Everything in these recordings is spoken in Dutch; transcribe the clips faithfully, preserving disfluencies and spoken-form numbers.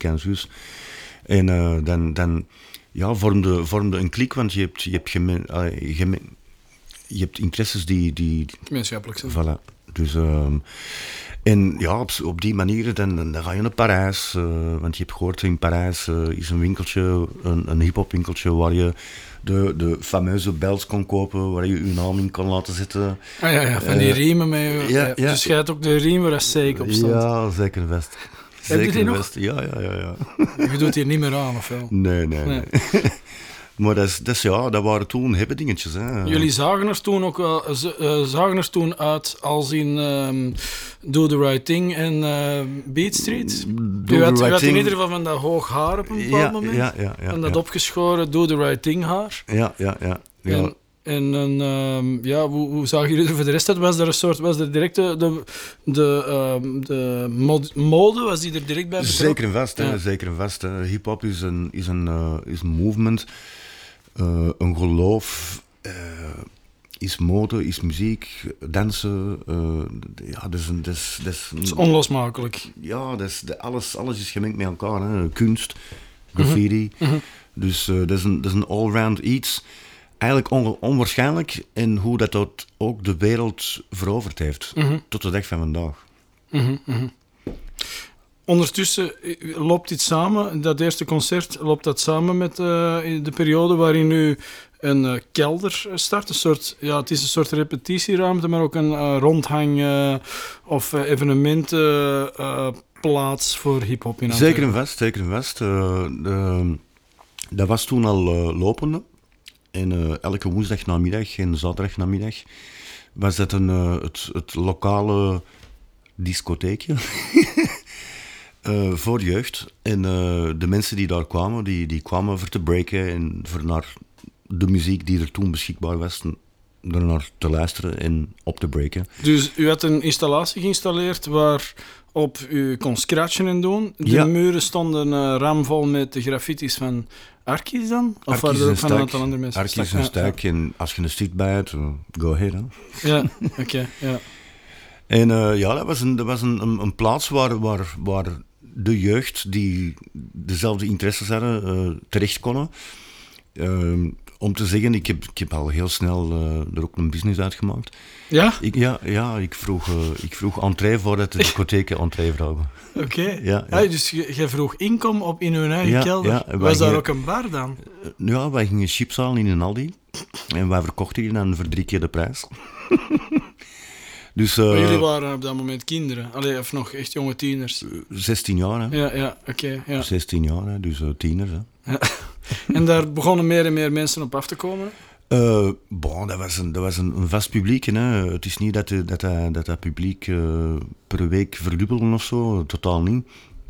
ken zus. En uh, dan, dan ja, vormde, vormde een klik, want je hebt, je hebt, geme, uh, geme, je hebt interesses die... die gemeenschappelijk zijn. Voilà. Dus, uh, en ja, op, op die manier dan, dan, dan ga je naar Parijs. Uh, want je hebt gehoord, in Parijs uh, is een winkeltje, een, een hip-hop winkeltje, waar je de, de fameuze belts kon kopen, waar je je naam in kon laten zetten. Ah ja, ja van die uh, riemen mee. Ja, ja. Dus je had ook de riem waar zeker op stond. Ja, zeker best. Heb je die nog? Best. Ja, ja, ja, ja. Je doet hier niet meer aan, of wel? Nee, nee, nee. nee. Maar dat, is, dat, is, ja, dat waren toen hippe dingetjes. Hè. Jullie zagen er toen ook uh, z- uh, zagen er toen uit als in um, Do the Right Thing en uh, Beat Street? Do u had, right u had in thing. ieder geval van dat hoog haar op een bepaald ja, moment. Ja, ja, ja, en dat ja. opgeschoren Do the Right Thing haar. Ja, ja, ja. ja. En, en een, um, ja, hoe, hoe zagen jullie er voor de rest uit? Was er een soort, was er direct de, de, de, um, de mod, mode, was die er direct bij betrokken? Zeker en vast, hè, ja. zeker en vast. Hè. Hip-hop is een, is een, uh, is een movement, uh, een geloof, uh, is mode, is muziek, dansen. Uh, ja, dat is, een, dat is, dat is, een, Dat is onlosmakelijk. Ja, dat is, dat, alles, alles is gemengd met elkaar. Hè. Kunst, graffiti. Mm-hmm. Dus uh, dat is een, dat is een all-round iets. Eigenlijk on, onwaarschijnlijk in hoe dat, dat ook de wereld veroverd heeft. Mm-hmm. Tot de dag van vandaag. Mm-hmm, mm-hmm. Ondertussen loopt dit samen, dat eerste concert, loopt dat samen met uh, de periode waarin u een uh, kelder start. Een soort, ja, het is een soort repetitieruimte, maar ook een uh, rondhang uh, of uh, evenementenplaats uh, voor hip-hop in Antwerpen. Zeker en vast, zeker en vast. Uh, de, dat was toen al uh, lopende. En uh, elke woensdag namiddag en zaterdag namiddag was dat een, uh, het, het lokale discotheekje. uh, voor jeugd. En uh, de mensen die daar kwamen, die, die kwamen voor te breken en voor naar de muziek die er toen beschikbaar was, er naar te luisteren en op te breken. Dus u had een installatie geïnstalleerd waarop u kon scratchen en doen. De ja. muren stonden uh, ramvol met de graffitis van Arkies dan? Of Arkies waren er ook en van een aantal andere mensen? Arkies en Stuik. Ja, ja. En als je een stick bij hebt, go ahead. Hè. Ja, oké. Okay, ja. En uh, ja, dat was een, dat was een, een, een plaats waar, waar, waar de jeugd die dezelfde interesses hadden uh, terecht konden. Uh, om te zeggen, ik heb, ik heb al heel snel uh, er ook een business uitgemaakt. Ja? Ik, ja, ja, ik vroeg, uh, ik vroeg entree voordat de discotheken entree vroegen. Oké. Okay. Ja, ja. Ah, dus je, je vroeg inkom op in hun eigen ja, kelder. Ja, was daar gingen, ook een bar dan? Uh, ja, wij gingen chips halen in een Aldi. En wij verkochten die dan voor drie keer de prijs. Dus, uh, maar jullie waren op dat moment kinderen? Allee, of nog echt jonge tieners? zestien jaar, hè. Ja, ja, oké. Okay, ja. zestien jaar, hè, dus uh, tieners, hè. Ja. En daar begonnen meer en meer mensen op af te komen? Uh, bon, dat was een, dat was een, een vast publiek. Hè. Het is niet dat de, dat, dat, dat, dat publiek uh, per week verdubbelde of zo, totaal niet.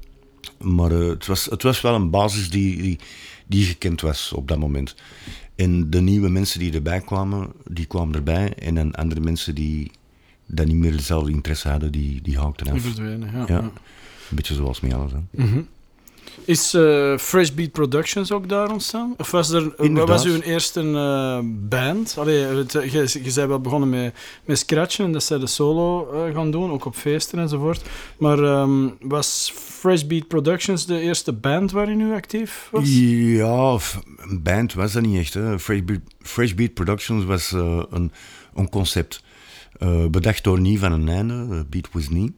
Maar uh, het, was, het was wel een basis die, die, die gekend was op dat moment. En de nieuwe mensen die erbij kwamen, die kwamen erbij. En dan andere mensen die dat niet meer dezelfde interesse hadden, die, die haakten af. Die verdwenen, ja. ja. ja. Een beetje zoals met alles. Hè. Mm-hmm. Is uh, Fresh Beat Productions ook daar ontstaan? Of was er, wat was uw eerste uh, band? Allee, je, je, je zei wel begonnen met, met scratchen en dat zij de solo uh, gaan doen, ook op feesten enzovoort. Maar um, was Fresh Beat Productions de eerste band waarin u actief was? Ja, een band was dat niet echt. Hè. Fresh, Beat, Fresh Beat Productions was uh, een, een concept. Uh, bedacht door Nie van den Einde, uh, Beat Was Nie.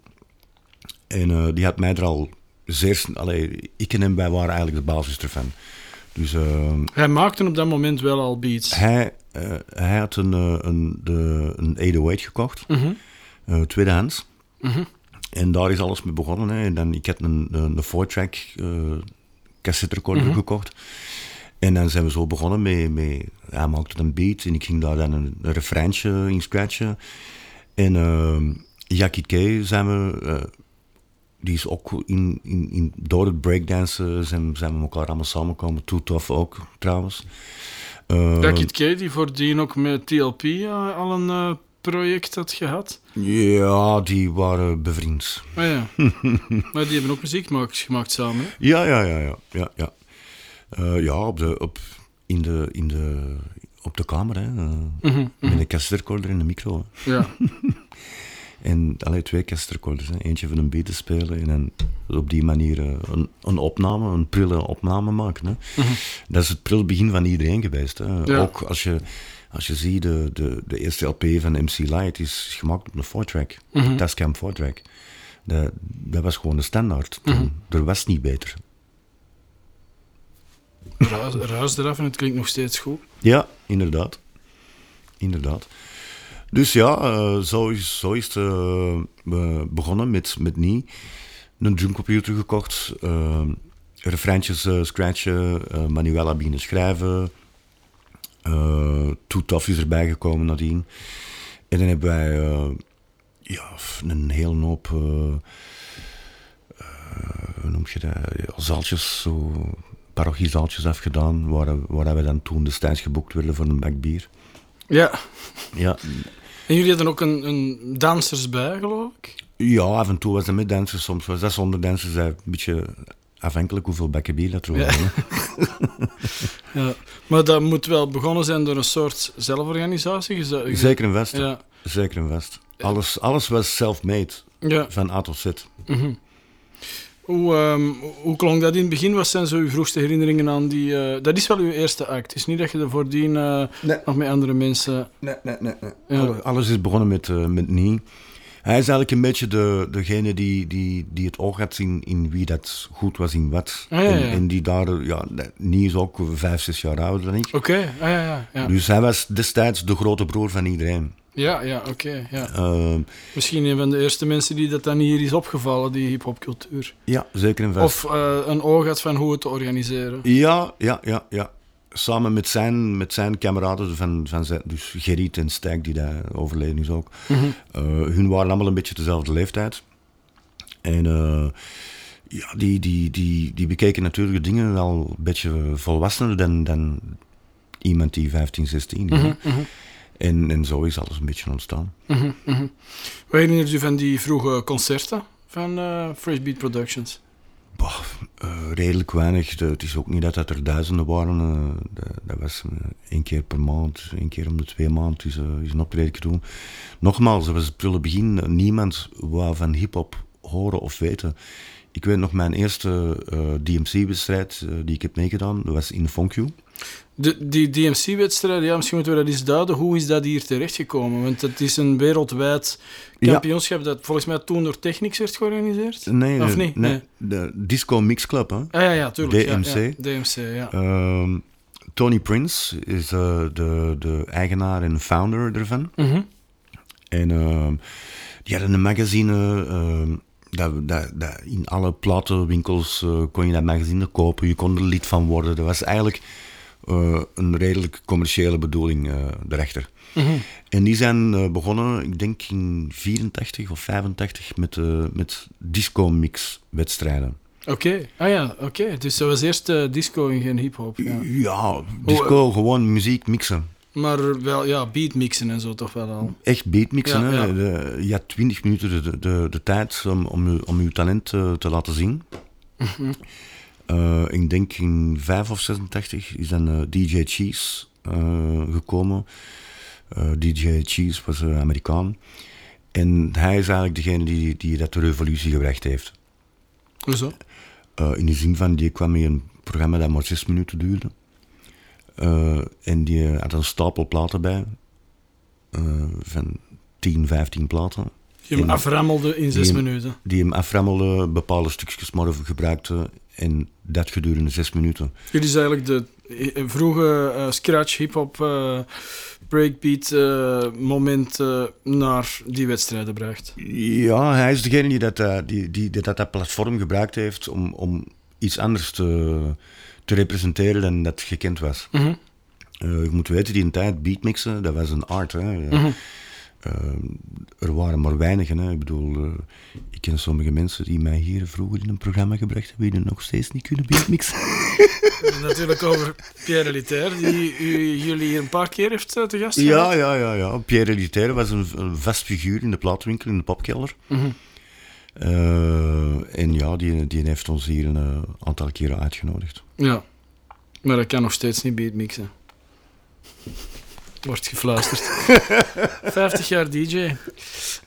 En uh, die had mij er al zeer... Allee, ik en hem, wij waren eigenlijk de basis ervan. Dus, uh, hij maakte op dat moment wel al beats. Hij, uh, hij had een, uh, een, de, een honderdachtig gekocht, mm-hmm. uh, tweedehands. Mm-hmm. En daar is alles mee begonnen. Hè. En dan, ik had een, een, een four-track uh, cassette recorder mm-hmm. gekocht. En dan zijn we zo begonnen met... met hij maakte een beat en ik ging daar dan een, een refreintje in scratchen. En uh, Jackie K zijn we... Uh, die is ook in, in, in, door het breakdansen zijn, zijn we elkaar allemaal samengekomen. Too Tough ook, trouwens. Uh, Jackie K, die voordien ook met T L P uh, al een uh, project had gehad? Ja, die waren bevriend. Ah ja. Maar die hebben ook muziek gemaakt, gemaakt samen, hè? Ja, ja, ja, ja. ja, ja. Uh, ja, op de, op, in de, in de, op de kamer, hè. Uh, mm-hmm, met mm-hmm. een cassette recorder en een micro. Hè. Ja. En allee, twee kerstrecorders. Hè. Eentje van een beat te spelen en dan op die manier uh, een, een opname, een prille opname maken. Hè. Mm-hmm. Dat is het prille begin van iedereen geweest. Hè. Ja. Ook als je, als je ziet, de, de, de eerste L P van M C Light is gemaakt op een four-track. Mm-hmm. De Tascam four-track. Dat, dat was gewoon de standaard. Mm-hmm. Er was niet beter. Ruis, ruis eraf en het klinkt nog steeds goed. Ja, inderdaad. Inderdaad. Dus ja, uh, zo is, zo is het uh, begonnen met, met Nie. Een drumcomputer gekocht, uh, refreintjes uh, scratchen, uh, manuela beginnen schrijven. Uh, Too Tough is erbij gekomen nadien. En dan hebben wij uh, ja, een hele hoop, uh, uh, hoe noem je dat, zaaltjes, zo, parochiezaaltjes afgedaan, waar, waar we dan toen destijds geboekt werden voor een bak bier. Ja. Ja. En jullie hadden ook een, een dansers bij, geloof ik? Ja, af en toe was dat met dansers, soms was dat zonder dansers. Een beetje afhankelijk hoeveel bakken bier dat er waren. Ja. Ja. Maar dat moet wel begonnen zijn door een soort zelforganisatie? Is dat, Zeker en vast. Ja. Zeker en vast. Alles, alles was self-made, Ja. van A tot Z. Mm-hmm. Hoe, um, hoe klonk dat in het begin? Wat zijn zo uw vroegste herinneringen aan die... Uh, dat is wel uw eerste act. Het is niet dat je er voordien uh, Nee. nog met andere mensen... Nee, nee, nee. nee. Ja. Alles, alles is begonnen met, uh, met Nie. Hij is eigenlijk een beetje de, degene die, die, die het oog had zien in wie dat goed was in wat. Ah, ja, ja. En, en die daar, ja, Nie is ook vijf, zes jaar ouder dan ik. Oké, okay. ah, ja, ja, ja. Dus hij was destijds de grote broer van iedereen. Ja, ja, oké. Okay, ja. Uh, Misschien een van de eerste mensen die dat dan hier is opgevallen, die hip-hopcultuur. Ja, zeker en vast. Of uh, een oog had van hoe het te organiseren. Ja, ja, ja, ja. Samen met zijn, met zijn kameraden, van, van zijn, dus Gerrit en Stijk, die daar overleden is ook. Mm-hmm. Uh, hun waren allemaal een beetje dezelfde leeftijd. En uh, ja, die, die, die, die bekeken natuurlijk de dingen wel een beetje volwassener dan, dan iemand die vijftien, zestien is. Mm-hmm, mm-hmm. En, en zo is alles een beetje ontstaan. Mm-hmm, mm-hmm. Wat herinnert u van die vroege concerten van uh, Fresh Beat Productions? Bah, uh, redelijk weinig. De, het is ook niet dat dat er duizenden waren. Uh, de, dat was uh, één keer per maand, één keer om de twee maanden is, uh, is een optreden doen. Nogmaals, dat was het prille begin. Uh, niemand wou van hip-hop horen of weten. Ik weet nog mijn eerste uh, D M C-wedstrijd uh, die ik heb meegedaan, dat was in Funk You. De, die D M C-wedstrijd, ja, misschien moeten we dat eens duiden. Hoe is dat hier terechtgekomen? Want het is een wereldwijd kampioenschap ja. dat volgens mij toen door Technics werd georganiseerd. Nee, of de, niet? nee, nee. de Disco Mix Club, hè? Ah, ja, ja, tuurlijk. D M C. Ja, ja. D M C, ja. Uh, Tony Prince is uh, de, de eigenaar en founder ervan. Mm-hmm. En uh, die hadden een magazine... Uh, Dat, dat, dat in alle platenwinkels uh, kon je dat magazine kopen, je kon er lid van worden. Dat was eigenlijk uh, een redelijk commerciële bedoeling uh, erachter. Mm-hmm. En die zijn uh, begonnen, ik denk in vierentachtig of vijfentachtig, met, uh, met disco-mix-wedstrijden. Oké, okay. ah ja, oké. Okay. Dus dat was eerst uh, disco en geen hip-hop. Ja, ja disco, oh, gewoon muziek mixen. Maar wel, ja, beatmixen en zo toch wel al. Echt beatmixen, ja, hè. Ja. De, je had twintig minuten de, de, de tijd om, om, je, om je talent uh, te laten zien. Mm-hmm. Uh, ik denk in vijf of zesentachtig is dan uh, D J Cheese uh, gekomen. Uh, D J Cheese was een uh, Amerikaan. En hij is eigenlijk degene die, die dat de revolutie gebracht heeft. Hoezo? Uh, in de zin van, die kwam met een programma dat maar zes minuten duurde. Uh, en die had een stapel platen bij. Uh, van tien, vijftien platen. Die hem en, aframmelde in zes die hem, minuten. Die hem aframmelde, bepaalde stukjes maar gebruikte. En dat gedurende zes minuten. Dit is eigenlijk de vroege uh, scratch, hip-hop, uh, breakbeat uh, moment uh, naar die wedstrijden bracht. Ja, hij is degene die dat, uh, die, die, die dat, dat platform gebruikt heeft om, om iets anders te, te representeren dan dat gekend was. Mm-hmm. Uh, je moet weten, die een tijd beatmixen, dat was een art. Hè. Mm-hmm. Uh, er waren maar weinigen. Hè. Ik bedoel, uh, ik ken sommige mensen die mij hier vroeger in een programma gebracht hebben, die nog steeds niet kunnen beatmixen. Natuurlijk over Pierre Elitaire, die u, jullie hier een paar keer heeft uh, te gast Ja, gehad. ja, ja, ja. Pierre Elitaire was een, een vast figuur in de platenwinkel, in de popkelder. Mm-hmm. Uh, en ja, die, die heeft ons hier een uh, aantal keren uitgenodigd. Ja, maar dat kan nog steeds niet beatmixen. Wordt gefluisterd. vijftig jaar D J.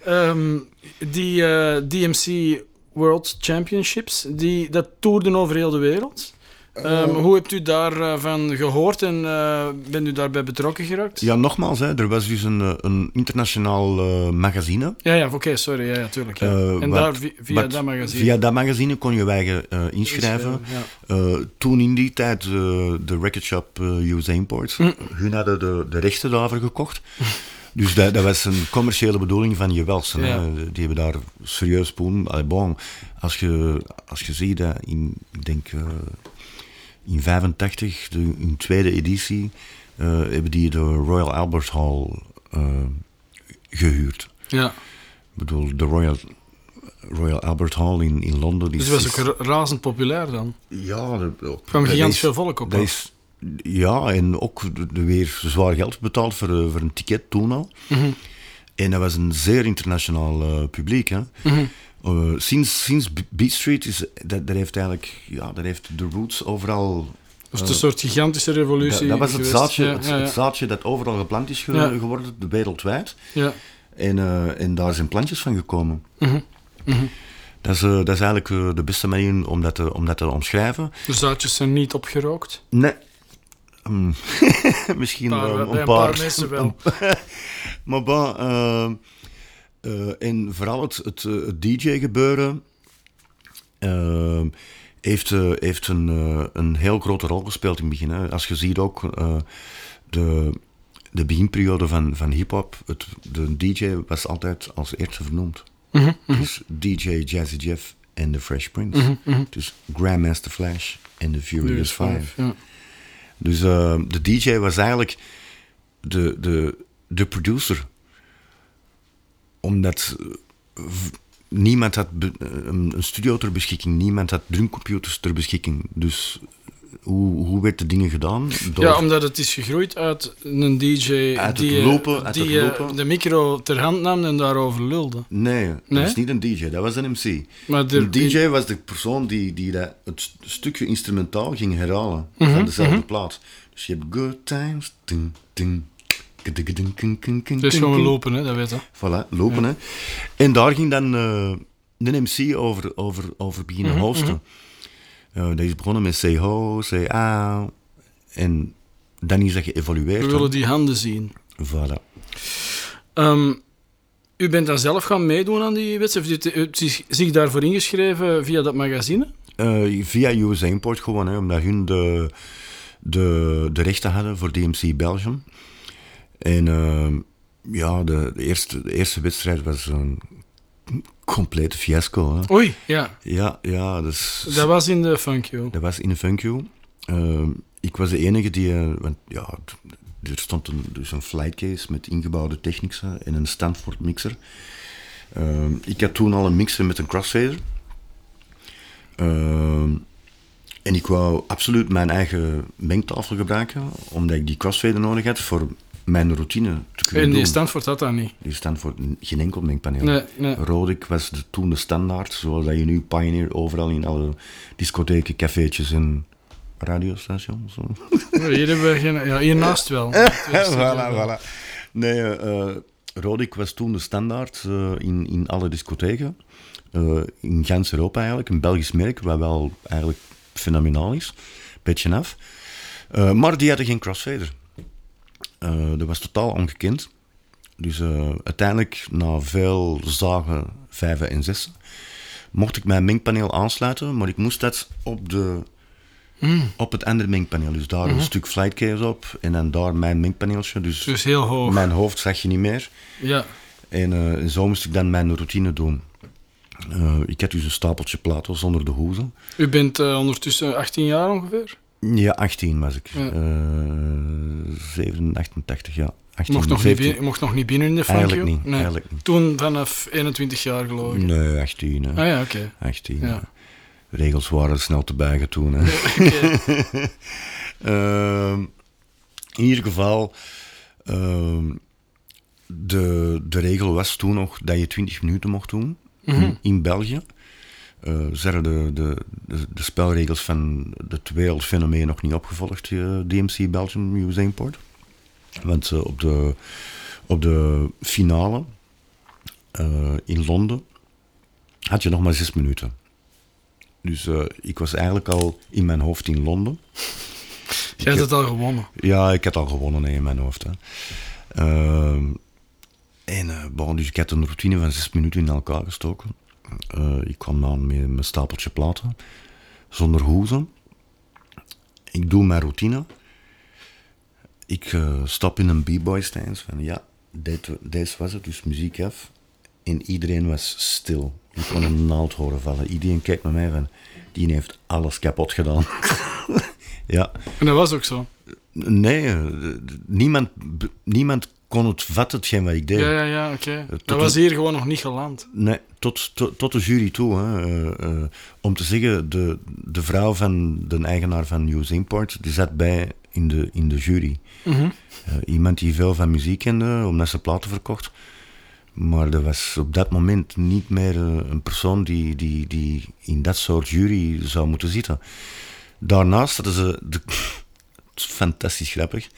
Um, die uh, D M C World Championships, die, dat toerden over heel de wereld. Um, uh, hoe hebt u daarvan uh, gehoord en uh, bent u daarbij betrokken geraakt? Ja, nogmaals, hè, er was dus een, een internationaal uh, magazine. Ja, ja, oké, okay, sorry, ja, ja, tuurlijk. Ja. Uh, en wat, daar via, via wat, dat magazine? Via dat magazine kon je wij uh, inschrijven. Ja. Uh, toen in die tijd uh, de Record Shop uh, U S A Import, mm. hun hadden de, de rechten daarvoor gekocht. Dus dat, dat was een commerciële bedoeling van Jewelsen. Ja. Die hebben daar serieus poen. Allee, bon, als je, als je ziet dat in, ik denk, uh, in vijfentachtig, de, in tweede editie, uh, hebben die de Royal Albert Hall uh, gehuurd. Ja. Ik bedoel, de Royal, Royal Albert Hall in, in Londen. Dus dat was ook razend populair dan? Ja. Er kwam gigantisch veel volk op. Dat is, ja, en ook de, weer zwaar geld betaald voor, voor een ticket toen al. Mm-hmm. En dat was een zeer internationaal uh, publiek. Hè. Mm-hmm. Uh, sinds, sinds Beat Street is dat, dat heeft eigenlijk, ja, dat heeft de roots overal. Dus het is een soort gigantische revolutie. Dat, dat was het zaadje, ja, het, ja, ja. het zaadje dat overal geplant is ge, ja. geworden, wereldwijd. Ja. En, uh, en daar zijn plantjes van gekomen. Mm-hmm. Mm-hmm. Dat is, uh, dat is eigenlijk uh, de beste manier om dat te, om dat te omschrijven. De zaadjes zijn niet opgerookt? Nee. Um, misschien paar, uh, een, een paar, paar mensen wel. Maar bon, uh, uh, en vooral het, het, het D J-gebeuren uh, heeft, uh, heeft een, uh, een heel grote rol gespeeld in het begin. Hè. Als je ziet ook uh, de, de beginperiode van, van hip-hop, het, de D J was altijd als eerste vernoemd. Mm-hmm, mm-hmm. Dus D J Jazzy Jeff en The Fresh Prince. Mm-hmm, mm-hmm. Dus Grandmaster Flash en The Furious Five. Ja. Dus uh, de D J was eigenlijk de, de, de producer. Omdat uh, v- niemand had be- een, een studio ter beschikking, niemand had drumcomputers ter beschikking. Dus hoe, hoe werd de dingen gedaan? Door... Ja, omdat het is gegroeid uit een D J uit die, het lopen, uit die het lopen. de micro ter hand nam en daarover lulde. Nee, dat nee? was niet een D J, dat was een M C. Maar de, een D J was de persoon die, die dat, het stukje instrumentaal ging herhalen mm-hmm, van dezelfde mm-hmm. plaat. Dus je hebt Good Times. Ding, ding, ding, ding, ding, ding, ding, dus gewoon lopen, hè, dat weet je. Voilà, lopen. Ja. Hè. En daar ging dan uh, een M C over, over, over beginnen mm-hmm, hosten. Mm-hmm. Uh, dat is begonnen met say ho, say ah. En dan is dat geëvolueerd. We willen die handen zien. Voilà. Um, u bent dan zelf gaan meedoen aan die wedstrijd? Heeft u, u zich, zich daarvoor ingeschreven via dat magazine? Uh, via U S A Import gewoon, hè, omdat hun de, de, de rechten hadden voor D M C Belgium. En uh, ja, de, de, eerste, de eerste wedstrijd was een complete fiasco. Hè. Oei, ja. Ja, ja. Dus, dat was in de Funk You. Dat was in de Funk You. Uh, ik was de enige die... Uh, want, ja, er stond een, dus een flightcase met ingebouwde Technics en een Stanford mixer. Uh, ik had toen al een mixer met een crossfader. Uh, en ik wou absoluut mijn eigen mengtafel gebruiken, omdat ik die crossfader nodig had voor mijn routine te kunnen en die doen. Stanford had dat niet? Die Stanford, geen enkel mengpaneel. Nee, nee. Rodic was de, toen de standaard, zoals dat je nu Pioneer overal in alle discotheken, cafeetjes en radiostations. Zo. Ja, hier hebben we geen... Ja, hiernaast wel. voilà, voilà. Nee, uh, Rodic was toen de standaard uh, in, in alle discotheken. Uh, in gans Europa eigenlijk. Een Belgisch merk, wat wel eigenlijk fenomenaal is. Petje af. Uh, maar die hadden geen crossfader. Uh, dat was totaal ongekend. Dus uh, uiteindelijk, na veel zagen, vijven en zessen, mocht ik mijn mengpaneel aansluiten, maar ik moest dat op, de, mm. op het andere mengpaneel. Dus daar mm-hmm. een stuk flightcase op en dan daar mijn mengpaneeltje. Dus, dus heel hoog. Mijn hoofd zag je niet meer. Ja. En, uh, en zo moest ik dan mijn routine doen. Uh, ik had dus een stapeltje platen onder de hoezen. U bent uh, ondertussen achttien jaar ongeveer? Ja, achttien was ik. Ja. Uh, zeven, achtentachtig, ja. achttien, mocht, nog niet binnen, mocht nog niet binnen in de Funk eigenlijk You? niet, nee. eigenlijk niet. Toen vanaf eenentwintig jaar geloof ik? Nee, achttien. Hè. Ah ja, oké. Okay. achttien, ja. Ja. Regels waren snel te buigen toen. Hè. Okay. uh, in ieder geval, uh, de, de regel was toen nog dat je twintig minuten mocht doen mm-hmm. in, in België. Uh, ze hadden de, de, de, de spelregels van het wereldfenomeen nog niet opgevolgd, uh, D M C Belgium U S A Import. Want uh, op, de, op de finale uh, in Londen had je nog maar zes minuten. Dus uh, ik was eigenlijk al in mijn hoofd in Londen. Jij hebt het al gewonnen. Ja, ik had al gewonnen in mijn hoofd. Hè. Uh, en uh, bon, dus ik had een routine van zes minuten in elkaar gestoken. Uh, ik kwam aan met mijn stapeltje platen, zonder hoezen. Ik doe mijn routine. Ik uh, stap in een b-boy stance van ja, dit, deze was het, dus muziek af. En iedereen was stil. Ik kon een naald horen vallen. Iedereen kijkt naar mij van, die heeft alles kapot gedaan. Ja. En dat was ook zo? Nee, niemand, niemand kon het vatten, hetgeen wat ik deed. Ja, ja, ja, oké. Okay. Dat was hier gewoon nog niet geland. Nee, tot, tot, tot de jury toe. Hè. Uh, uh, om te zeggen, de, de vrouw van de eigenaar van News Import, die zat bij in de, in de jury. Mm-hmm. Uh, iemand die veel van muziek kende, omdat ze platen verkocht. Maar er was op dat moment niet meer uh, een persoon die, die, die in dat soort jury zou moeten zitten. Daarnaast hadden ze, de, fantastisch grappig,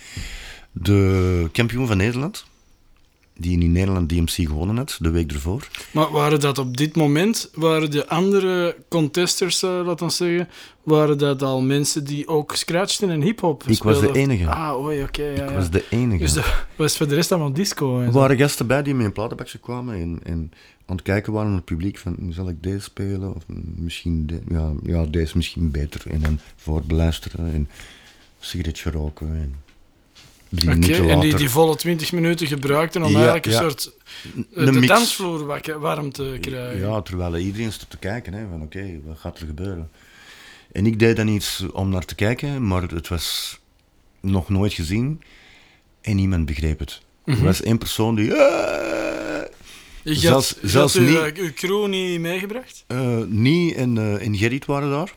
de kampioen van Nederland, die in Nederland D M C gewonnen had, de week ervoor. Maar waren dat op dit moment, waren de andere contesters, uh, laten we zeggen, waren dat al mensen die ook scratchten en hip-hop Ik speelden? was de enige. Ah, oei, oké. Okay, ja, ik ja. was de enige. Dus dat was voor de rest allemaal disco. Er waren gasten bij die met een platenbakje kwamen en, en aan het kijken waren naar het publiek van, zal ik deze spelen? Of misschien, de, ja, ja, deze misschien beter. En dan voor beluisteren en een sigaretje roken en... Oké, okay, en die, die volle twintig minuten gebruikten om ja, eigenlijk een ja. soort uh, de mix. Dansvloer warm te krijgen. Ja, terwijl iedereen stond te kijken, hè, van oké, okay, wat gaat er gebeuren? En ik deed dan iets om naar te kijken, maar het was nog nooit gezien en niemand begreep het. Mm-hmm. Er was één persoon die... Uh, je zelfs, had, zelfs had u, niet, uh, uw crew niet meegebracht? Uh, niet en, uh, en Gerrit waren daar.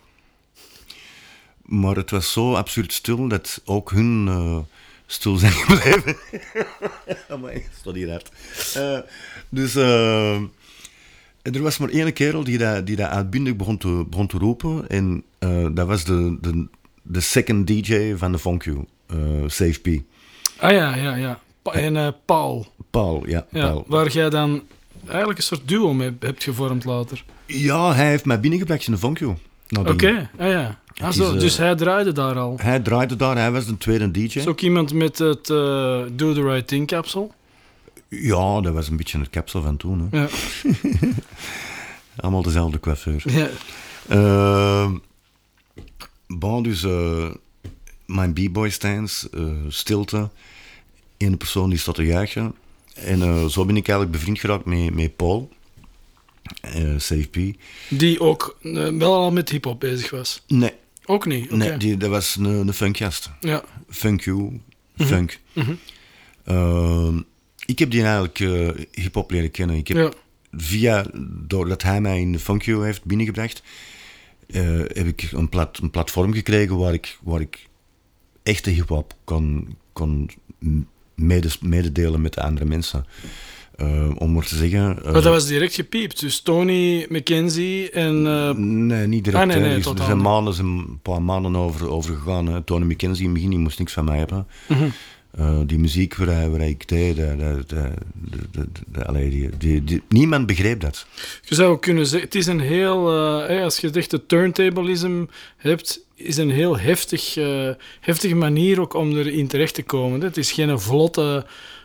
Maar het was zo absurd stil dat ook hun... Uh, stil zijn gebleven. Amai, staat hier hard. Uh, dus uh, er was maar één kerel die dat, die dat uitbundig begon te, begon te roepen. En uh, dat was de, de, de second D J van de Funk You, uh, Safe P. Ah ja, ja, ja. Pa- en uh, Paul. Paul, ja, ja. Paul. Waar jij dan eigenlijk een soort duo mee hebt gevormd later. Ja, hij heeft mij binnengebracht in de Funk You. Oké, okay. ah, ja. Ah, zo. Is, uh, dus hij draaide daar al? Hij draaide daar, hij was de tweede D J. Is ook iemand met het uh, Do The Right Thing kapsel? Ja, dat was een beetje het kapsel van toen. Hè. Ja. Allemaal dezelfde coiffeur. Ja. Uh, bon, dus uh, mijn b-boy stance, uh, stilte, één persoon die staat te juichen. En uh, zo ben ik eigenlijk bevriend geraakt met, met Paul. Uh, Safe P. Die ook uh, wel al met hip-hop bezig was? Nee. Ook niet? Okay. Nee, die, dat was een, een funkgast. Ja. Funk You, mm-hmm. funk. Mm-hmm. Uh, ik heb die eigenlijk uh, hip-hop leren kennen. Ik heb ja. via, doordat hij mij in de Funk You heeft binnengebracht, uh, heb ik een, plat, een platform gekregen waar ik, waar ik echte hip-hop kon, kon medes, mededelen met de andere mensen. Uh, om maar te zeggen... Uh, maar dat was direct gepiept, dus Tony, Mackenzie en... Uh... Nee, niet direct. Ah, nee, nee, dus er zijn maanden, een paar maanden over, over gegaan. Hè. Tony Mackenzie in het begin, die moest niks van mij hebben. Mm-hmm. Uh, die muziek waar, waar ik deed, de, de, de, de, de, de, allee, die, die, die, niemand begreep dat. Je zou kunnen zeggen, het is een heel... Uh, hey, als je echt de turntablism hebt, is een heel heftig, uh, heftige manier ook om erin terecht te komen. Het is geen vlotte...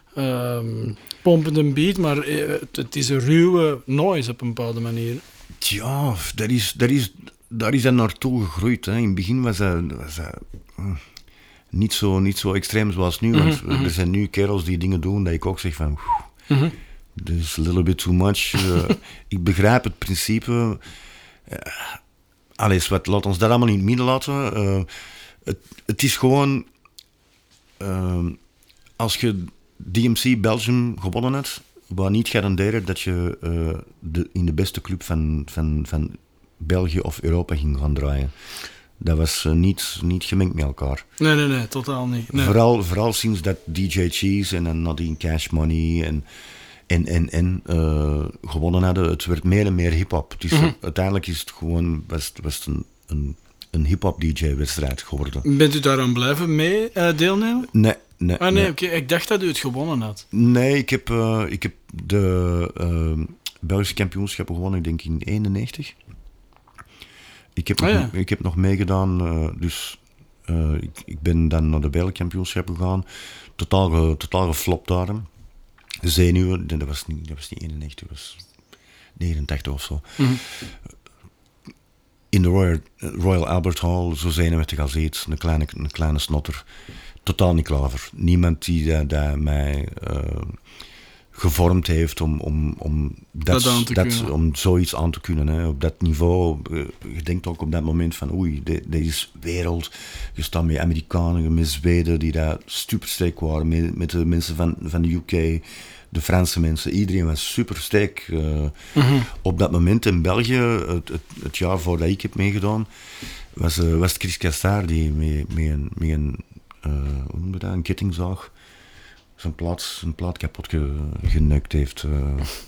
Um, pompende beat, maar het is een ruwe noise op een bepaalde manier. Ja, dat is, dat is, daar is dat naartoe gegroeid. Hè. In het begin was dat, was dat uh, niet, zo, niet zo extreem zoals nu. Mm-hmm, want mm-hmm. Er zijn nu kerels die dingen doen dat ik ook zeg van... Mm-hmm. This is a little bit too much. Uh, ik begrijp het principe. Uh, alles, wat, laat ons dat allemaal in het midden laten. Uh, het, het is gewoon... Uh, als je... D M C Belgium gewonnen had, wou niet garanderen dat je uh, de, in de beste club van, van, van België of Europa ging gaan draaien. Dat was uh, niet, niet gemengd met elkaar. Nee, nee, nee, totaal niet. Nee. Vooral, vooral sinds dat D J Cheese en dan Nadine Cash Money en, en, en, en uh, gewonnen hadden, het werd meer en meer hip-hop. Het is, mm-hmm. Uiteindelijk is het gewoon was, was het een, een, een hip-hop D J-wedstrijd geworden. Bent u daaraan blijven mee uh, deelnemen? Nee. nee. Ah, nee, nee. Okay. Ik dacht dat u het gewonnen had. Nee, ik heb, uh, ik heb de uh, Belgische kampioenschappen gewonnen, ik denk in eenennegentig. Ik heb, ah, nog, ja. ik heb nog meegedaan, uh, dus uh, ik, ik ben dan naar de Belgische kampioenschappen gegaan. Totaal, ge, totaal geflopt daar. Zenuwen, dat was niet, dat was niet eenennegentig, dat was negenentachtig of zo. Mm-hmm. In de Royal, Royal Albert Hall, zo zenuwachtig als iets, een kleine, een kleine snotter. Totaal niet klaar voor. Niemand die dat, dat mij uh, gevormd heeft om, om, om, dat, dat dat, om zoiets aan te kunnen. Hè. Op dat niveau, uh, je denkt ook op dat moment van oei, dit, dit is wereld. Je staat met Amerikanen, met Zweden die daar supersterk waren, met, met de mensen van, van de U K, de Franse mensen. Iedereen was supersterk. Uh, mm-hmm. Op dat moment in België, het, het, het jaar voordat ik heb meegedaan, was, uh, was het Chris Castaar die met, met een... Met een Uh, hoe noem je dat? Een kettingzaag. Zijn plaat, zijn plaat kapot ge, geneukt heeft. Uh,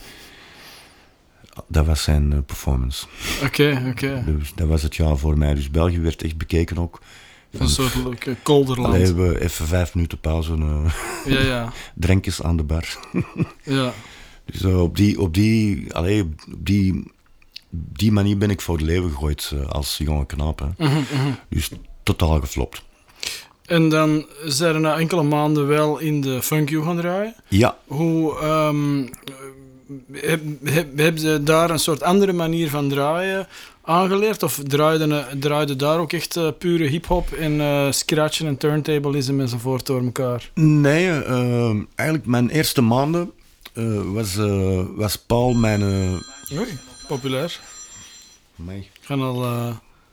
dat was zijn uh, performance. Oké, okay, oké. Okay. Dus dat was het jaar voor mij. Dus België werd echt bekeken ook. Een soort uh, kolderland. We hebben even vijf minuten pauze. Uh, ja, ja. Drankjes aan de bar. ja. Dus uh, op, die, op, die, allee, op die, die manier ben ik voor de leeuwen gegooid uh, als jonge knaap. Hè. Mm-hmm, mm-hmm. Dus totaal geflopt. En dan zijn er na enkele maanden wel in de Funk You gaan draaien. Ja. Hoe um, heb, heb, heb je daar een soort andere manier van draaien aangeleerd? Of draaide, draaide daar ook echt uh, pure hip-hop en uh, scratchen en turntablism enzovoort door elkaar? Nee, uh, eigenlijk mijn eerste maanden uh, was, uh, was Paul mijn... Uh... Oei, populair. Mij. Ik ga al... Uh...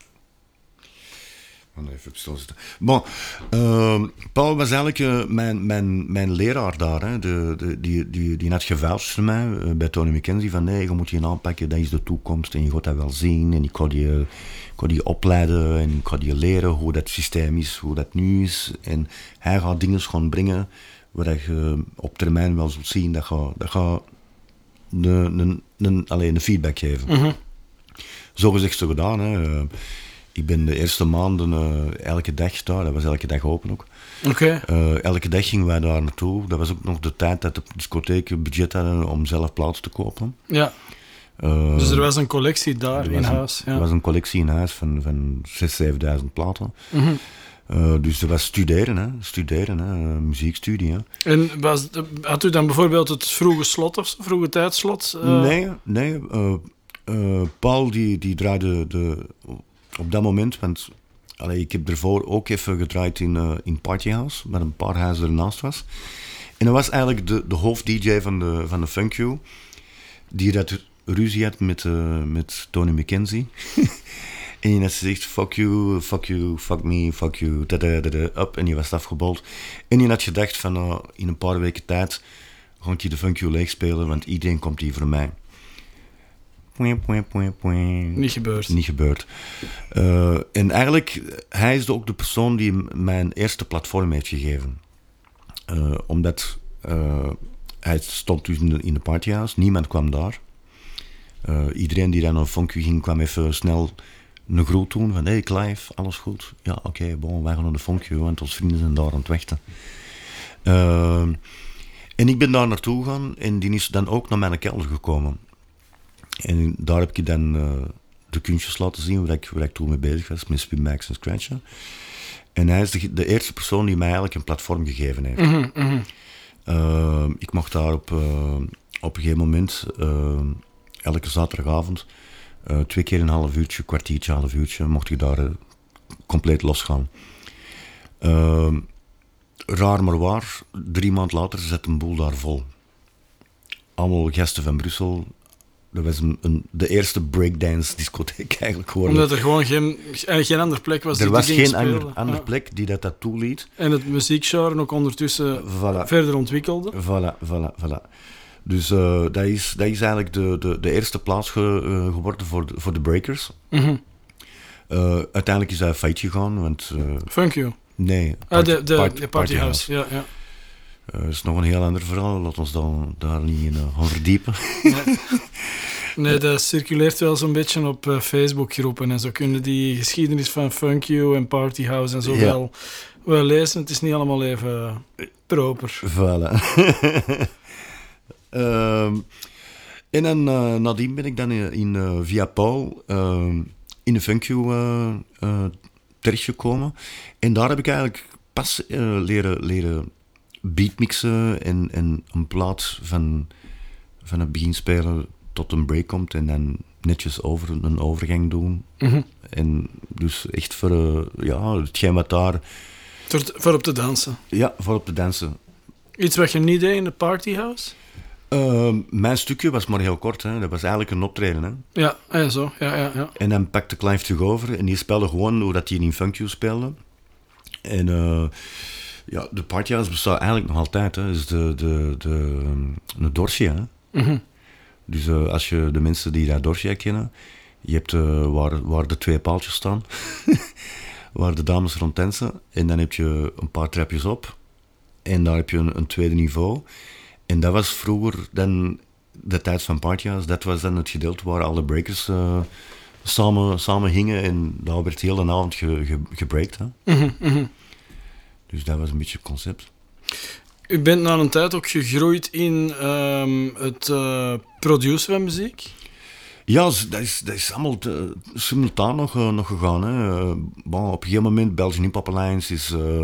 Even op stilzitten. Bon, uh, Paul was eigenlijk uh, mijn, mijn, mijn leraar daar. Hè. De, de, die, die, die had gevouwd voor mij uh, bij Tony McKenzie van nee, je moet je aanpakken, dat is de toekomst en je gaat dat wel zien. En ik ga die, ik ga die opleiden en ik ga die leren hoe dat systeem is, hoe dat nu is. En hij gaat dingen gaan brengen waar je op termijn wel zult zien dat je, dat je een, een, een, alleen een feedback geven. Mm-hmm. Zo gezegd, zo gedaan. Hè. Uh, Ik ben de eerste maanden uh, elke dag daar, dat was elke dag open ook. Okay. Uh, elke dag gingen wij daar naartoe. Dat was ook nog de tijd dat de discotheken budget hadden om zelf platen te kopen. Ja. Uh, dus er was een collectie daar in huis. Een, ja. Er was een collectie in huis van, van zesduizend, zevenduizend platen. Mm-hmm. Uh, dus dat was studeren, hè. Studeren, hè. Uh, muziekstudie. Hè. En was, had u dan bijvoorbeeld het vroege slot of vroege tijdslot? Uh... Nee, nee. Uh, uh, Paul die, die draaide de... Op dat moment, want allee, ik heb ervoor ook even gedraaid in, uh, in Party House, waar een paar huizen ernaast was. En dat was eigenlijk de, de hoofd-D J van de, van de Funk You, die dat ruzie had met, uh, met Tony McKenzie. En die had gezegd, fuck you, fuck you, fuck me, fuck you, tada, tada, up. En die was afgebold. En die had gedacht van, uh, in een paar weken tijd ga ik de Funk You leeg spelen, want iedereen komt hier voor mij. Point, point, point, point. Niet gebeurd. Niet gebeurd. Uh, en eigenlijk, hij is ook de persoon die mijn eerste platform heeft gegeven. Uh, omdat uh, hij stond dus in de, in de partyhouse, niemand kwam daar. Uh, iedereen die dan naar Funk You ging, kwam even snel een groet doen van hey Clive, alles goed? Ja, oké, okay, bon, wij gaan naar de Funk You, want onze vrienden zijn daar aan het wachten. Uh, en ik ben daar naartoe gegaan en die is dan ook naar mijn kelder gekomen. En daar heb ik dan uh, de kunstjes laten zien waar ik, waar ik toen mee bezig was, met Spin Max en Scratchen. En hij is de, de eerste persoon die mij eigenlijk een platform gegeven heeft. Mm-hmm, mm-hmm. Uh, ik mocht daar op, uh, op een gegeven moment, uh, elke zaterdagavond, uh, twee keer een half uurtje, kwartiertje, half uurtje, mocht ik daar uh, compleet losgaan. Uh, raar maar waar, drie maanden later zet een boel daar vol. Allemaal gasten van Brussel. Dat was een, een, de eerste breakdance discotheek eigenlijk geworden. Omdat er gewoon geen, geen andere plek was die er was geen spelen. ander, andere ja. plek die dat, dat toeliet. En het muziekgenre ook ondertussen voilà. verder ontwikkelde. Voilà, voilà, voilà. Dus uh, dat, is, dat is eigenlijk de, de, de eerste plaats ge, uh, geworden voor de, voor de breakers. Mm-hmm. Uh, uiteindelijk is dat failliet gegaan, want... Uh, Funk You? Nee. Party, ah, de, de, party, de Party House, ja, ja. Dat uh, is nog een heel ander verhaal. Laat ons dan daar niet in uh, gaan verdiepen. Nee. nee, dat circuleert wel zo'n beetje op uh, Facebook-groepen en zo kunnen die geschiedenis van Funk You en Party House en zo ja. wel, We lezen, het is niet allemaal even proper. Voilà. uh, en dan, uh, nadien ben ik dan in, in uh, via Paul uh, in de Funkio uh, uh, terechtgekomen. En daar heb ik eigenlijk pas uh, leren, leren beatmixen en, en een plaat van, van het beginspelen tot een break komt en dan netjes over, een overgang doen. Mm-hmm. En dus echt voor uh, ja, hetgeen wat daar... Voor, voor op te dansen? Ja, voor op te dansen. Iets wat je niet deed in de partyhouse? Uh, mijn stukje was maar heel kort, hè. Dat was eigenlijk een optreden. Hè. Ja, ja, zo. Ja, ja, ja. En dan pakte Clive terug over en die speelde gewoon hoe dat hij in Funkio speelde. En uh, ja, de partyhouse bestaat eigenlijk nog altijd. Hè. Dus de, de, de, de Dorsia. Hè. Mm-hmm. Dus uh, als je de mensen die dat Dorsia kennen, je hebt uh, waar, waar de twee paaltjes staan, waar de dames rond dansen. En dan heb je een paar trapjes op. En daar heb je een, een tweede niveau. En dat was vroeger dan de tijd van partyhouse. Dat was dan het gedeelte waar alle breakers uh, samen, samen hingen. En daar werd de hele avond ge, ge, gebreakt. Hè. Mm-hmm, mm-hmm. Dus dat was een beetje het concept. U bent na een tijd ook gegroeid in um, het uh, produceren van muziek? Ja, dat is, dat is allemaal te, simultaan nog, uh, nog gegaan. Hè. Uh, bon, op een gegeven moment, Belgian Hip Hop Alliance is uh,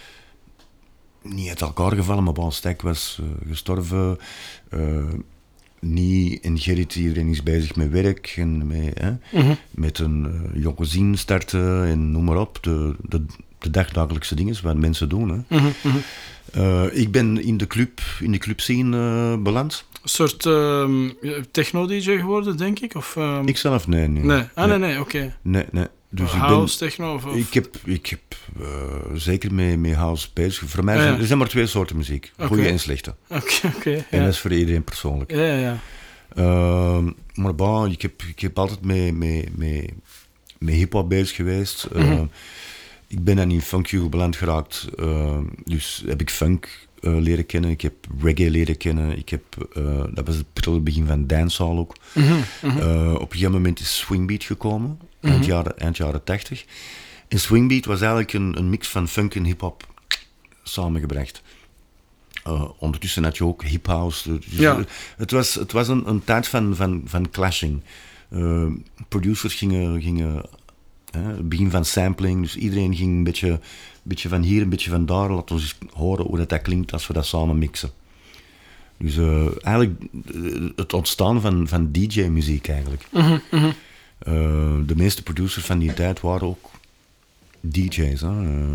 niet uit elkaar gevallen, maar Bon Stek was uh, gestorven. Uh, niet en Gerrit, iedereen is bezig met werk en met, hè, mm-hmm. met een uh, jonge zin starten en noem maar op. De, de, de dagdagelijkse dingen wat mensen doen. Hè. Mm-hmm, mm-hmm. Uh, ik ben in de club, in de clubscene uh, beland. Een soort um, techno-D J geworden, denk ik? Of, um... Ik zelf, nee. Nee, nee. Ah, nee, nee, nee, oké. Okay. Nee, nee. Dus house, ik ben, techno? Of, of... Ik heb, ik heb uh, zeker met, met house bezig. Voor mij zijn, ja, ja. er zijn maar twee soorten muziek. Okay. Goeie en slechte. Oké, okay, oké. Okay, en ja. dat is voor iedereen persoonlijk. Ja, ja, ja. Uh, maar bon, ik heb, ik heb altijd met, met, met, met hip-hop bezig geweest. Uh, mm-hmm. Ik ben dan in Funkio beland geraakt. Uh, dus heb ik funk uh, leren kennen. Ik heb reggae leren kennen. Ik heb, uh, dat was het prille begin van dancehall ook. Mm-hmm. Mm-hmm. Uh, op een gegeven moment is swingbeat gekomen. Mm-hmm. Eind jaren, eind jaren tachtig. En swingbeat was eigenlijk een, een mix van funk en hip-hop samengebracht. Uh, ondertussen had je ook hip-house. Dus ja. Het was, het was een, een tijd van, van, van clashing. Uh, producers gingen... gingen het begin van sampling, dus iedereen ging een beetje, een beetje van hier, een beetje van daar. Laat ons eens horen hoe dat, dat klinkt als we dat samen mixen. Dus uh, eigenlijk het ontstaan van, van D J-muziek eigenlijk. Mm-hmm, mm-hmm. Uh, de meeste producers van die tijd waren ook D J's. Hè? Uh,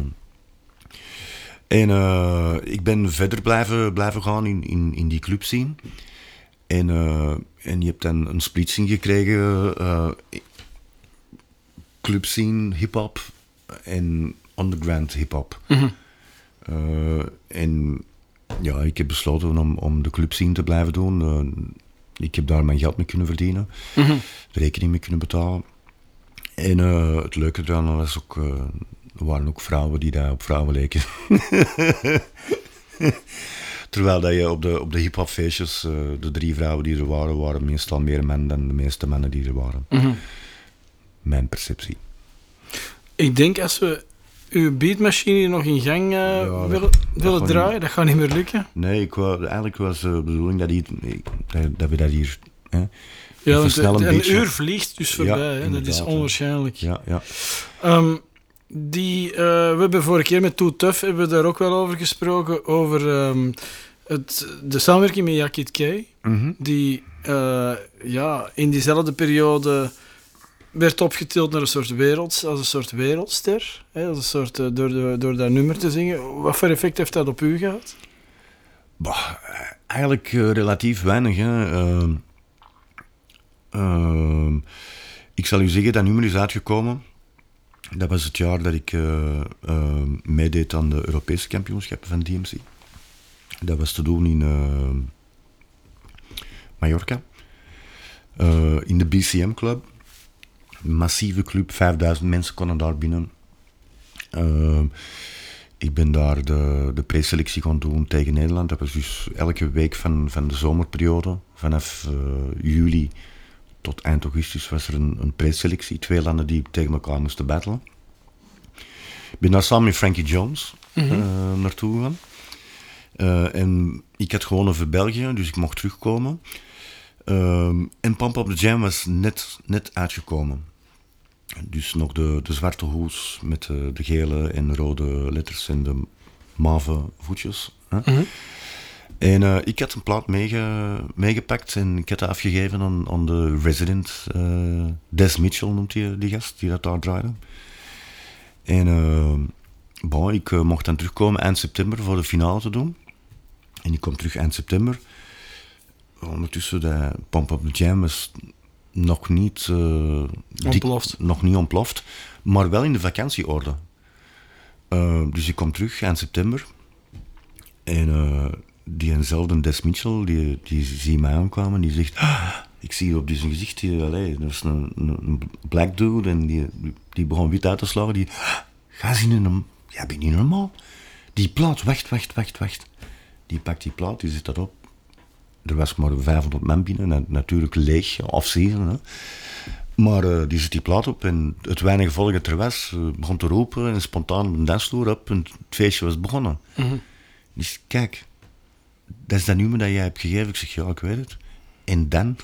en uh, ik ben verder blijven, blijven gaan in, in, in die clubscene. En, uh, en je hebt dan een splitsing gekregen... Uh, clubscene, hip-hop en underground hip-hop. Mm-hmm. Uh, en ja, ik heb besloten om, om de clubscene te blijven doen. Uh, ik heb daar mijn geld mee kunnen verdienen, mm-hmm. de rekening mee kunnen betalen. En uh, het leuke eraan was ook, uh, er waren ook vrouwen die daar op vrouwen leken. Terwijl dat je op de, op de hip-hop feestjes, uh, de drie vrouwen die er waren, waren meestal meer mannen dan de meeste mannen die er waren. Mm-hmm. Mijn perceptie. Ik denk als we uw beatmachine nog in gang uh, ja, dat, willen, dat willen draaien, niet. Dat gaat niet meer lukken. Nee, ik wou, eigenlijk was de uh, bedoeling dat, die, dat, dat we dat hier... Hè, ja, want een, een, een uur vliegt dus voorbij, ja, hè, dat is onwaarschijnlijk. Ja, ja. Um, die, uh, we hebben vorige keer met Too Tough hebben we daar ook wel over gesproken, over um, het, de samenwerking met Yakit K, mm-hmm. die uh, ja, in diezelfde periode... werd opgetild naar een soort wereld, als een soort wereldster, hè, als een soort, uh, door, de, door dat nummer te zingen. Wat voor effect heeft dat op u gehad? Bah, eigenlijk uh, relatief weinig. Hè. Uh, uh, ik zal u zeggen, dat nummer is uitgekomen. Dat was het jaar dat ik uh, uh, meedeed aan de Europese kampioenschappen van D M C. Dat was te doen in uh, Mallorca, uh, in de B C M Club. Een massieve club, vijfduizend mensen konden daar binnen. Uh, ik ben daar de, de preselectie gaan doen tegen Nederland. Dat was dus elke week van, van de zomerperiode. Vanaf uh, juli tot eind augustus was er een, een preselectie. Twee landen die tegen elkaar moesten battelen. ben daar samen met Frankie Jones Mm-hmm. uh, naartoe gegaan. Uh, en ik had gewonnen voor België, dus ik mocht terugkomen. Uh, en Pump Up the Jam was net, net uitgekomen. Dus nog de, de zwarte hoes met de, de gele en rode letters en de mave voetjes. Hè? Mm-hmm. En uh, ik had een plaat meege, meegepakt en ik had dat afgegeven aan, aan de resident. Uh, Des Mitchell noemt hij die gast, die dat daar draaide. En uh, bon, ik uh, mocht dan terugkomen eind september voor de finale te doen. En ik kom terug eind september. Ondertussen, de Pump Up the Jam was nog niet, uh, ontploft. Dik, nog niet ontploft, maar wel in de vakantieorde. Uh, dus ik kom terug eind september. En uh, die eenzelfde Des Mitchell, die, die zie mij aankwamen, die zegt, ah, ik zie op zijn gezicht, die, allez, dat is een, een, een black dude, en die, die begon wit uit te slagen, die, ah, ga zien in hem, ja, ben je niet normaal? Die plaat, wacht, wacht, wacht, wacht. Die pakt die plaat, die zet dat op. Er was maar vijfhonderd man binnen, natuurlijk leeg, off-season, hè. Maar uh, die zet die plaat op en het weinige volk dat er was, uh, begon te roepen en spontaan op een dansvloer op en het feestje was begonnen. Mm-hmm. Dus kijk, dat is dat nummer dat jij hebt gegeven. Ik zeg, ja, ik weet het. En dan?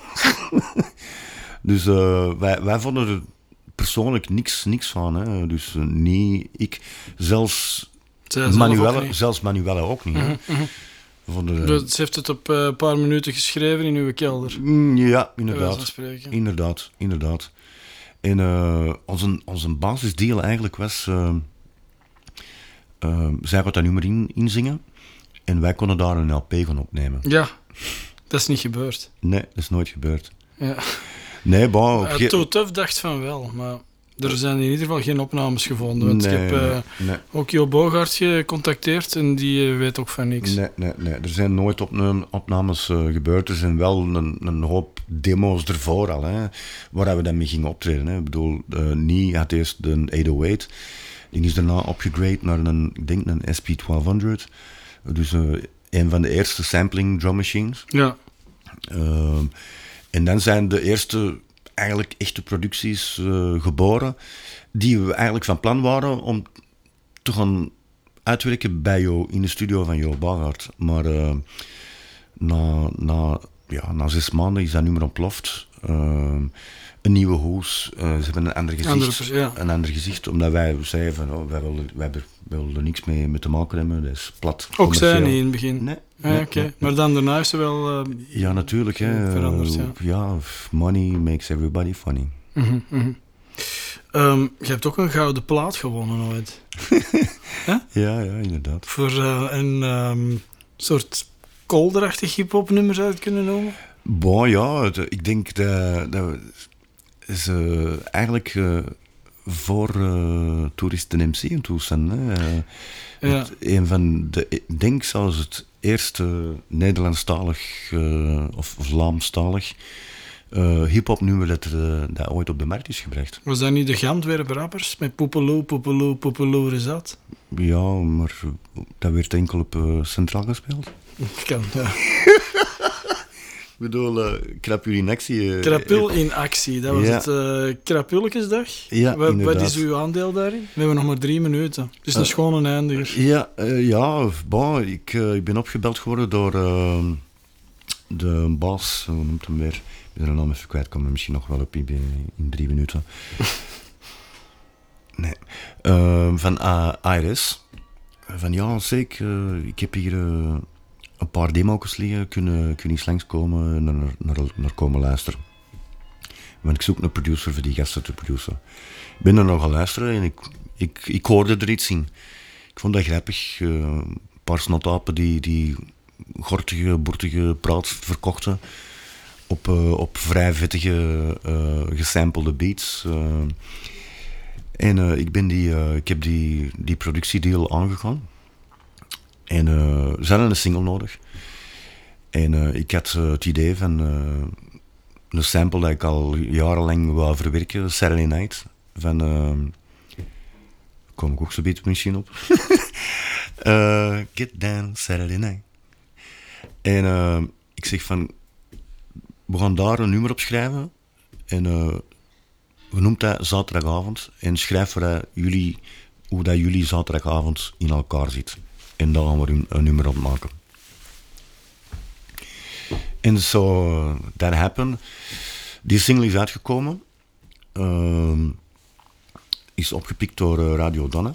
Dus uh, wij, wij vonden er persoonlijk niks, niks van. Hè. Dus uh, niet ik, zelfs Manuelle, zelfs Manuelle ook niet. Mm-hmm. Hè. Vonden, uh, dus ze heeft het op een uh, paar minuten geschreven in uw kelder. Ja, inderdaad. Inderdaad, inderdaad. En uh, onze, onze basisdeal eigenlijk was, uh, uh, zij gaat dat nummer in, inzingen. En wij konden daar een L P van opnemen. Ja, dat is niet gebeurd. Nee, dat is nooit gebeurd. Ja. Nee, bon, uh, ge- Toe Tough dacht van wel, maar er zijn in ieder geval geen opnames gevonden. Want nee, ik heb uh, nee. ook Jo Bogaert gecontacteerd en die uh, weet ook van niks. Nee, nee, nee. Er zijn nooit op, opnames uh, gebeurd. Er zijn wel een, een hoop demo's ervoor al, hè, waar we dan mee gingen optreden. Hè. Ik bedoel, uh, Nie had eerst de honderdachtennegentig. Die is daarna opgegrade naar een, ik denk een S P twaalfhonderd. Dus uh, een van de eerste sampling drum machines. Ja. Uh, en dan zijn de eerste eigenlijk echte producties uh, geboren, die we eigenlijk van plan waren om te gaan uitwerken bij jou in de studio van Jo Bogaert. Maar uh, na, na, ja, na zes maanden is dat nummer ontploft. Uh, een nieuwe hoes, uh, ze hebben een ander gezicht, Andere, ja. een ander gezicht, omdat wij zeiden van, oh, wij willen, wij hebben, wij willen er niks mee, mee te maken hebben, dat is plat. Ook zij niet in het begin? Nee. Ah, nee, okay. nee. Maar dan daarna is ze wel... Uh, ja, natuurlijk. Hè. Veranderd, ja. Ja, money makes everybody funny. Mm-hmm, mm-hmm. Um, je hebt ook een gouden plaat gewonnen ooit. huh? Ja, ja, inderdaad. Voor uh, een um, soort kolderachtig hip-hop nummer zou je het kunnen noemen? Bon, ja, het, ik denk dat, dat is uh, eigenlijk uh, voor uh, toeristen M C en toestand. Hè. Uh, ja. het, een van de, ik denk zelfs het eerste Nederlandstalig uh, of Vlaamstalig uh, hip-hop nummer dat, uh, dat ooit op de markt is gebracht. Was dat niet de Gantwerp rappers met Poepeloe, Poepeloe, Poepeloe is dat? Ja, maar dat werd enkel op uh, Centraal gespeeld. Kan, ja. Ik bedoel, uh, Krapul in actie. Uh, Krapul in actie, dat was ja. het uh, Krapulkesdag. Ja, wat, inderdaad. Wat is uw aandeel daarin? We hebben nog maar drie minuten. Het is een uh, schone eindiger. Ja, uh, ja bon, ik, uh, ik ben opgebeld geworden door uh, de baas, hoe noemt hem weer? Ik ben er naam even kwijt, kom er misschien nog wel op in, in drie minuten. nee. Uh, van uh, I R S. Van ja, zeker, uh, ik heb hier... Uh, een paar demo's liggen, kunnen, kunnen eens langskomen en naar, naar, naar komen luisteren. Want ik zoek een producer voor die gasten te produceren. Ik ben er nog gaan luisteren en ik, ik, ik hoorde er iets in. Ik vond dat grappig. Uh, een paar snotapen die, die gortige, boertige praat verkochten op, uh, op vrij vettige, uh, gesampelde beats. Uh, en uh, ik, ben die, uh, ik heb die, die productiedeal aangegaan. En uh, ze hadden een single nodig. En uh, ik had uh, het idee van uh, een sample dat ik al jarenlang wou verwerken, Saturday Night. Van, uh, kom ik ook zo'n beetje misschien op. uh, Get Down, Saturday Night. En uh, ik zeg van, we gaan daar een nummer op schrijven. En uh, we noemen dat zaterdagavond. En schrijf waar jullie hoe dat jullie zaterdagavond in elkaar zit. En daar gaan we een, een nummer op maken. En zo, uh, that happened. Die single is uitgekomen. Uh, is opgepikt door uh, Radio Donne.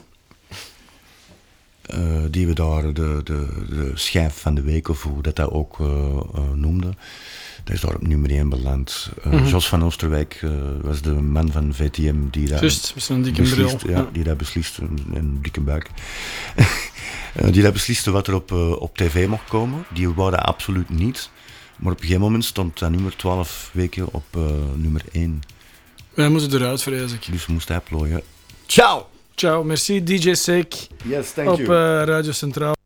Uh, die we daar de, de, de schijf van de week, of hoe dat, dat ook uh, uh, noemde. Dat is daar op nummer één beland. Uh, mm-hmm. Jos van Oosterwijk uh, was de man van V T M die dat Just, met een dikke beslist, bril. Ja, Ja. die dat besliste, een, een dikke buik. uh, die dat besliste wat er op, uh, op tv mocht komen. Die wou dat absoluut niet. Maar op een gegeven moment stond dat nummer twaalf weken op uh, nummer één. Wij moeten eruit, vrees ik. Dus moest hij plooien. Ciao! Ciao, merci D J Sick Yes, thank op you. uh, Radio Centraal.